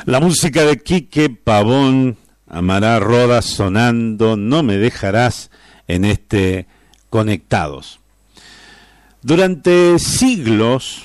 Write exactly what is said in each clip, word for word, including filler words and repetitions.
La música de Quique Pavón, Amará Rodas sonando, No me dejarás, en este Conectados. Durante siglos,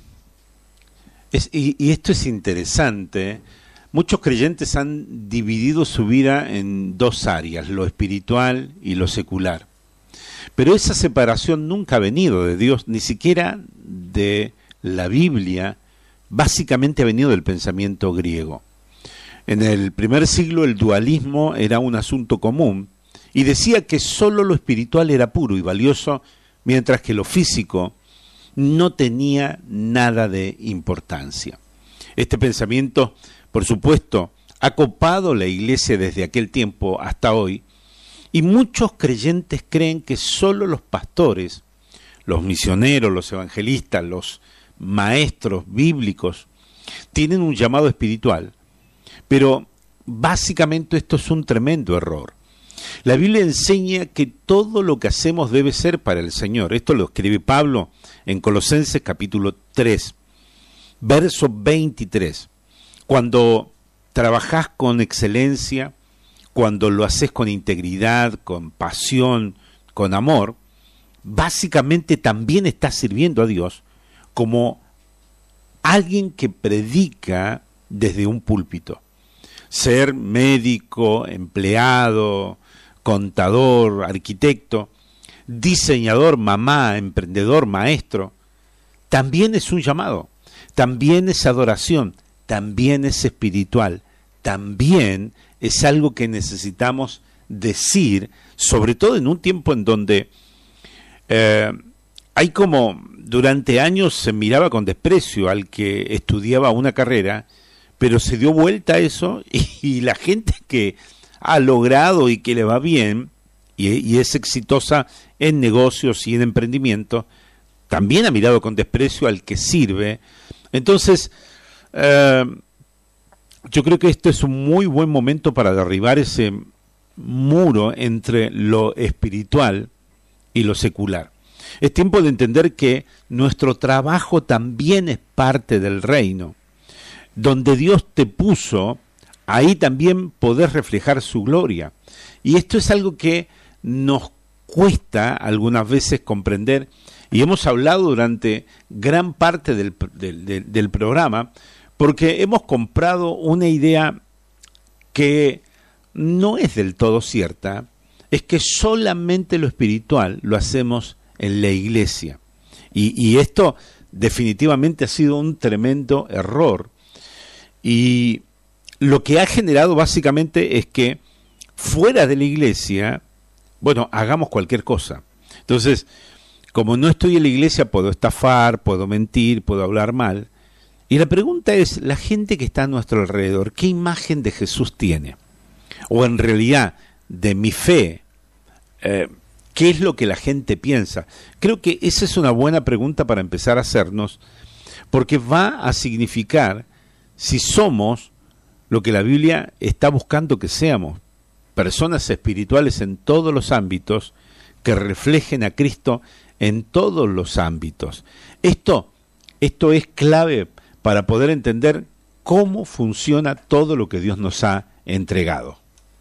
es, y, y esto es interesante, muchos creyentes han dividido su vida en dos áreas, lo espiritual y lo secular. Pero esa separación nunca ha venido de Dios, ni siquiera de la Biblia, básicamente ha venido del pensamiento griego. En el primer siglo el dualismo era un asunto común y decía que solo lo espiritual era puro y valioso, mientras que lo físico no tenía nada de importancia. Este pensamiento, por supuesto, ha copado la iglesia desde aquel tiempo hasta hoy, y muchos creyentes creen que solo los pastores, los misioneros, los evangelistas, los maestros bíblicos, tienen un llamado espiritual. Pero básicamente esto es un tremendo error. La Biblia enseña que todo lo que hacemos debe ser para el Señor. Esto lo escribe Pablo en Colosenses capítulo tres, verso veintitrés. Cuando trabajás con excelencia, cuando lo haces con integridad, con pasión, con amor, básicamente también estás sirviendo a Dios como alguien que predica desde un púlpito. Ser médico, empleado, contador, arquitecto, diseñador, mamá, emprendedor, maestro, también es un llamado, también es adoración, también es espiritual, también es algo que necesitamos decir, sobre todo en un tiempo en donde eh, hay como, durante años se miraba con desprecio al que estudiaba una carrera, pero se dio vuelta a eso y, y la gente que ha logrado y que le va bien y, y es exitosa en negocios y en emprendimiento, también ha mirado con desprecio al que sirve. Entonces, eh, yo creo que este es un muy buen momento para derribar ese muro entre lo espiritual y lo secular. Es tiempo de entender que nuestro trabajo también es parte del reino. Donde Dios te puso, ahí también podés reflejar su gloria. Y esto es algo que nos cuesta algunas veces comprender, y hemos hablado durante gran parte del, del, del, del programa, porque hemos comprado una idea que no es del todo cierta, es que solamente lo espiritual lo hacemos en la iglesia. Y, y esto definitivamente ha sido un tremendo error. Y lo que ha generado básicamente es que fuera de la iglesia, bueno, hagamos cualquier cosa. Entonces, como no estoy en la iglesia, puedo estafar, puedo mentir, puedo hablar mal. Y la pregunta es, la gente que está a nuestro alrededor, ¿qué imagen de Jesús tiene? O en realidad, de mi fe, eh, ¿qué es lo que la gente piensa? Creo que esa es una buena pregunta para empezar a hacernos, porque va a significar si somos lo que la Biblia está buscando que seamos, personas espirituales en todos los ámbitos, que reflejen a Cristo en todos los ámbitos. Esto, esto es clave para poder entender cómo funciona todo lo que Dios nos ha entregado.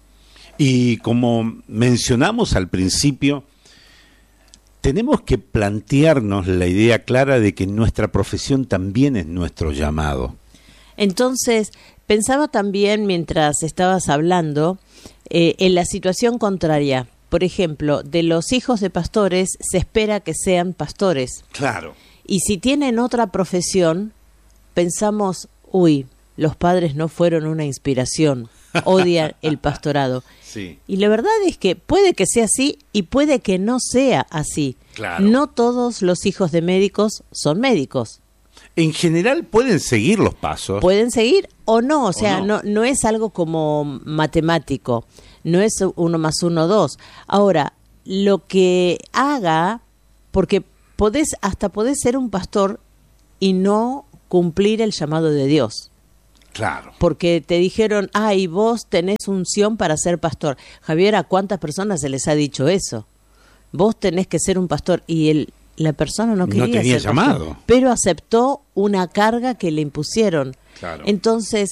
Y como mencionamos al principio, tenemos que plantearnos la idea clara de que nuestra profesión también es nuestro llamado. Entonces, pensaba también mientras estabas hablando eh, en la situación contraria. Por ejemplo, de los hijos de pastores se espera que sean pastores. Claro. Y si tienen otra profesión, pensamos, uy, los padres no fueron una inspiración, odian el pastorado. Sí. Y la verdad es que puede que sea así y puede que no sea así. Claro. No todos los hijos de médicos son médicos. En general pueden seguir los pasos. Pueden seguir o no, o sea, o no. no, no es algo como matemático, no es uno más uno, dos. Ahora, lo que haga, porque podés, hasta podés ser un pastor y no cumplir el llamado de Dios. Claro. Porque te dijeron, ay, vos tenés unción para ser pastor. Javier, ¿a cuántas personas se les ha dicho eso? Vos tenés que ser un pastor. Y el, la persona no quería no tenía ser llamado. pastor, pero aceptó una carga que le impusieron. Claro. Entonces,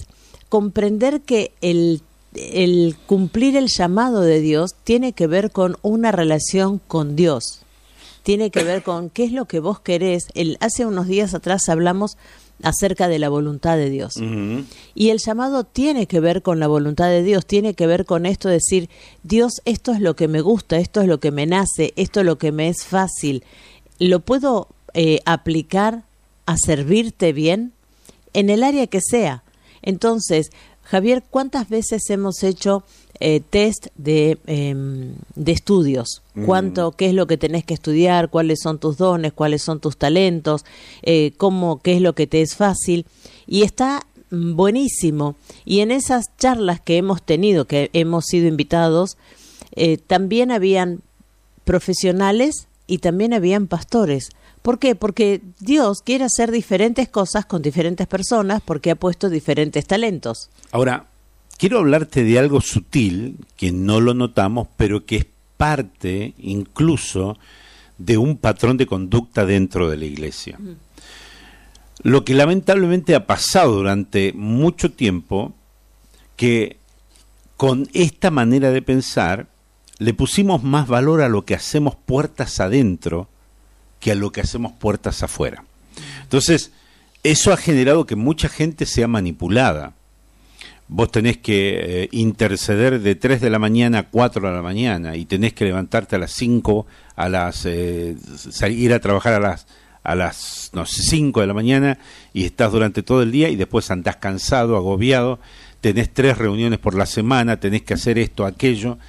comprender que el, el cumplir el llamado de Dios tiene que ver con una relación con Dios. Tiene que ver con qué es lo que vos querés. El, hace unos días atrás hablamos acerca de la voluntad de Dios. Uh-huh. Y el llamado tiene que ver con la voluntad de Dios, tiene que ver con esto de decir, Dios, esto es lo que me gusta, esto es lo que me nace, esto es lo que me es fácil. ¿Lo puedo eh, aplicar a servirte bien? En el área que sea. Entonces, Javier, ¿cuántas veces hemos hecho eh, test de, eh, de estudios? ¿Cuánto, qué es lo que tenés que estudiar? ¿Cuáles son tus dones? ¿Cuáles son tus talentos? Eh, ¿cómo, qué es lo que te es fácil? Y está buenísimo. Y en esas charlas que hemos tenido, que hemos sido invitados, eh, también habían profesionales y también habían pastores. ¿Por qué? Porque Dios quiere hacer diferentes cosas con diferentes personas porque ha puesto diferentes talentos. Ahora, quiero hablarte de algo sutil, que no lo notamos, pero que es parte incluso de un patrón de conducta dentro de la iglesia. Mm. Lo que lamentablemente ha pasado durante mucho tiempo, que con esta manera de pensar le pusimos más valor a lo que hacemos puertas adentro que a lo que hacemos puertas afuera. Entonces, eso ha generado que mucha gente sea manipulada. Vos tenés que eh, interceder de tres de la mañana a cuatro de la mañana y tenés que levantarte a las cinco, a las eh, ir a trabajar a las a las no sé, cinco de la mañana y estás durante todo el día y después andás cansado, agobiado, tenés tres reuniones por la semana, tenés que hacer esto, aquello,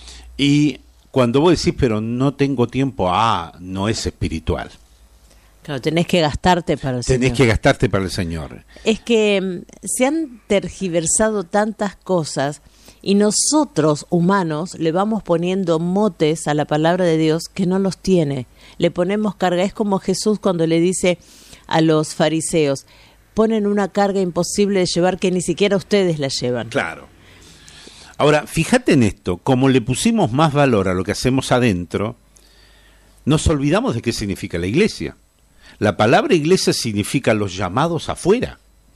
y cuando vos decís, pero no tengo tiempo, ah, no es espiritual. Claro, tenés que gastarte para el Señor. Tenés que gastarte para el Señor. Es que se han tergiversado tantas cosas y nosotros, humanos, le vamos poniendo motes a la palabra de Dios que no los tiene. Le ponemos carga. Es como Jesús cuando le dice a los fariseos, ponen una carga imposible de llevar que ni siquiera ustedes la llevan. Claro. Ahora, fíjate en esto, como le pusimos más valor a lo que hacemos adentro, nos olvidamos de qué significa la iglesia. La palabra iglesia significa los llamados afuera.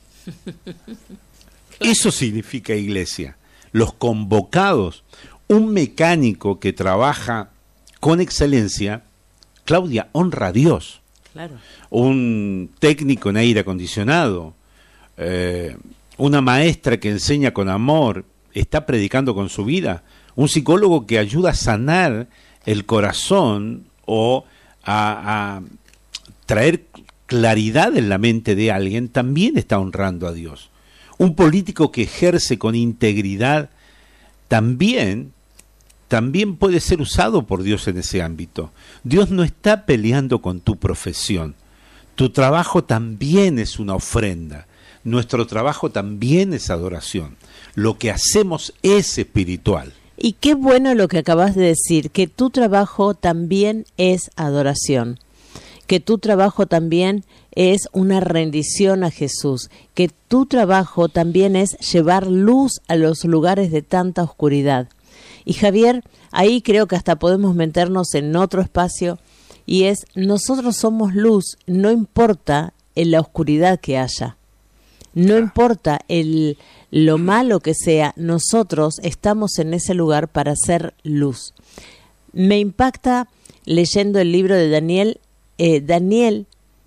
Eso significa iglesia. Los convocados. Un mecánico que trabaja con excelencia, Claudia, honra a Dios. Claro. Un técnico en aire acondicionado, eh, una maestra que enseña con amor, está predicando con su vida, un psicólogo que ayuda a sanar el corazón o a, a traer claridad en la mente de alguien, también está honrando a Dios. Un político que ejerce con integridad también, también puede ser usado por Dios en ese ámbito. Dios no está peleando con tu profesión. Tu trabajo también es una ofrenda. Nuestro trabajo también es adoración. Lo que hacemos es espiritual. Y qué bueno lo que acabas de decir, que tu trabajo también es adoración, que tu trabajo también es una rendición a Jesús, que tu trabajo también es llevar luz a los lugares de tanta oscuridad. Y Javier, ahí creo que hasta podemos meternos en otro espacio, y es, nosotros somos luz, no importa en la oscuridad que haya. No importa el, lo malo que sea, nosotros estamos en ese lugar para hacer luz. Me impacta leyendo el libro de Daniel. Eh, Daniel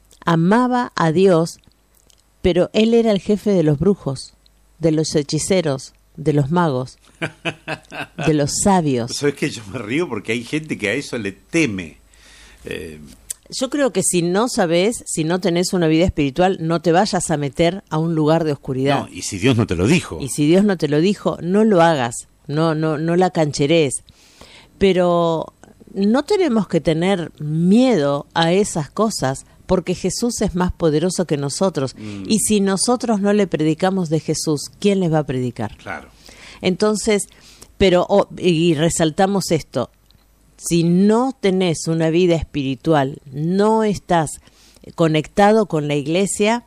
amaba a Dios, pero él era el jefe de los brujos, de los hechiceros, de los magos, de los sabios. ¿Sabes qué? Yo me río porque hay gente que a eso le teme. Eh... Yo creo que si no sabes, si no tenés una vida espiritual, no te vayas a meter a un lugar de oscuridad. No, y si Dios no te lo dijo. Y si Dios no te lo dijo, no lo hagas, no, no, no la cancherees. Pero no tenemos que tener miedo a esas cosas, porque Jesús es más poderoso que nosotros. Mm. Y si nosotros no le predicamos de Jesús, ¿quién les va a predicar? Claro. Entonces, pero, oh, y resaltamos esto, si no tenés una vida espiritual, no estás conectado con la iglesia,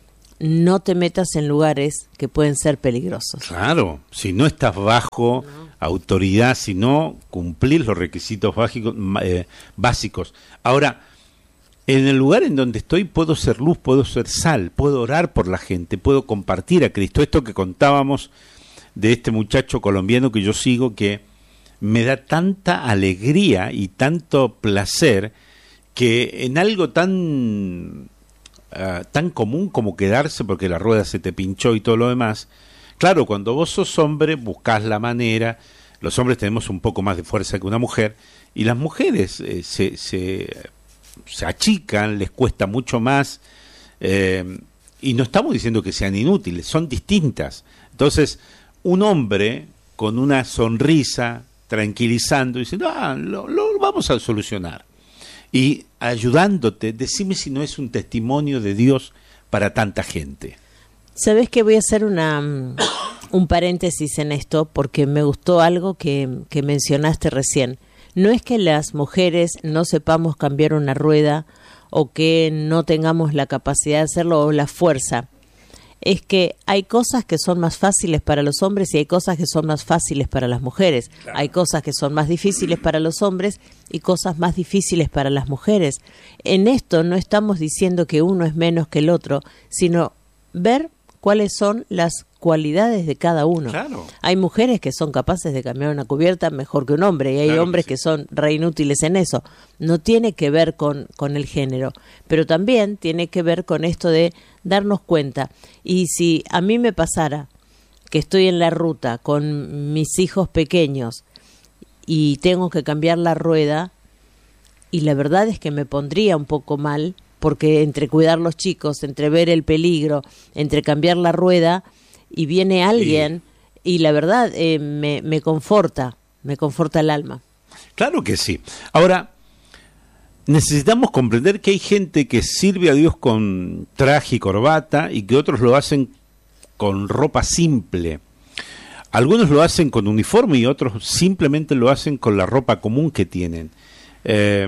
no te metas en lugares que pueden ser peligrosos. Claro, si no estás bajo no. autoridad, si no cumplís los requisitos básicos, eh, básicos. Ahora, en el lugar en donde estoy puedo ser luz, puedo ser sal, puedo orar por la gente, puedo compartir a Cristo. Esto que contábamos de este muchacho colombiano que yo sigo, que me da tanta alegría y tanto placer, que en algo tan, uh, tan común como quedarse porque la rueda se te pinchó y todo lo demás, claro, cuando vos sos hombre buscás la manera. Los hombres tenemos un poco más de fuerza que una mujer, y las mujeres eh, se, se, se achican, les cuesta mucho más, eh, y no estamos diciendo que sean inútiles, son distintas. Entonces, un hombre con una sonrisa, tranquilizando, diciendo, ah, lo, lo vamos a solucionar, y ayudándote, decime si no es un testimonio de Dios para tanta gente. ¿Sabés que voy a hacer una un paréntesis en esto? Porque me gustó algo que, que mencionaste recién. No es que las mujeres no sepamos cambiar una rueda o que no tengamos la capacidad de hacerlo o la fuerza. Es que hay cosas que son más fáciles para los hombres y hay cosas que son más fáciles para las mujeres. Claro. Hay cosas que son más difíciles para los hombres y cosas más difíciles para las mujeres. En esto no estamos diciendo que uno es menos que el otro, sino ver cuáles son las cualidades de cada uno. Claro. Hay mujeres que son capaces de cambiar una cubierta mejor que un hombre y hay claro hombres que, sí. que son re inútiles en eso. No tiene que ver con, con el género, pero también tiene que ver con esto de darnos cuenta. Y si a mí me pasara que estoy en la ruta con mis hijos pequeños y tengo que cambiar la rueda, y la verdad es que me pondría un poco mal, porque entre cuidar los chicos, entre ver el peligro, entre cambiar la rueda, y viene alguien, y, y la verdad eh, me, me conforta, me conforta el alma. Claro que sí. Ahora, necesitamos comprender que hay gente que sirve a Dios con traje y corbata, y que otros lo hacen con ropa simple. Algunos lo hacen con uniforme y otros simplemente lo hacen con la ropa común que tienen. Eh,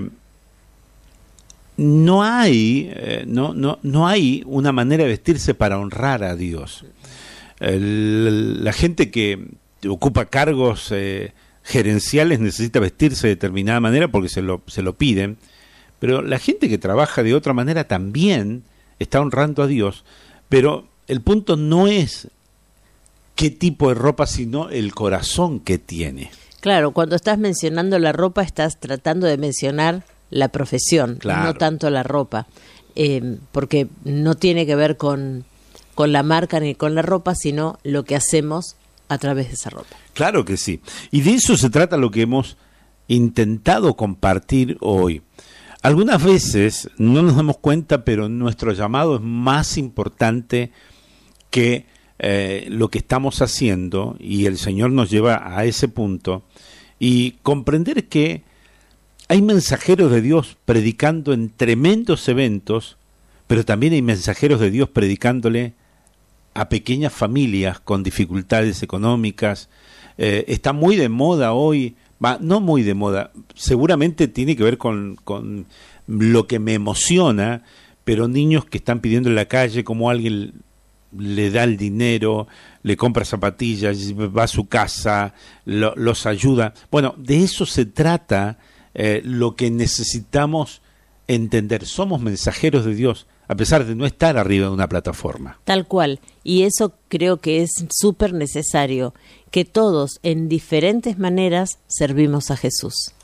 No hay, eh, no, no, no hay una manera de vestirse para honrar a Dios. El, la gente que ocupa cargos eh, gerenciales necesita vestirse de determinada manera porque se lo, se lo piden, pero la gente que trabaja de otra manera también está honrando a Dios, pero el punto no es qué tipo de ropa, sino el corazón que tiene. Claro, cuando estás mencionando la ropa estás tratando de mencionar la profesión, claro. no tanto la ropa, eh, porque no tiene que ver con, con la marca ni con la ropa, sino lo que hacemos a través de esa ropa. Claro que sí, y de eso se trata lo que hemos intentado compartir hoy. Algunas veces no nos damos cuenta, pero nuestro llamado es más importante que eh, lo que estamos haciendo, y el Señor nos lleva a ese punto, y comprender que hay mensajeros de Dios predicando en tremendos eventos, pero también hay mensajeros de Dios predicándole a pequeñas familias con dificultades económicas. Eh, está muy de moda hoy, bah, no muy de moda, seguramente tiene que ver con, con lo que me emociona, pero niños que están pidiendo en la calle como alguien le da el dinero, le compra zapatillas, va a su casa, lo, los ayuda. Bueno, de eso se trata. Eh, lo que necesitamos entender, somos mensajeros de Dios a pesar de no estar arriba de una plataforma. Tal cual, y eso creo que es súper necesario, que todos en diferentes maneras servimos a Jesús.